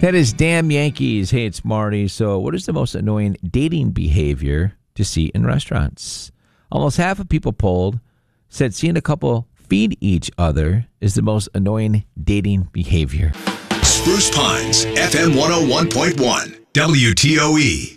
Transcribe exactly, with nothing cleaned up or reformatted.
That is Damn Yankees. Hey, it's Marty. So what is the most annoying dating behavior to see in restaurants? Almost half of people polled said seeing a couple feed each other is the most annoying dating behavior. Spruce Pines, F M one oh one point one, W T O E.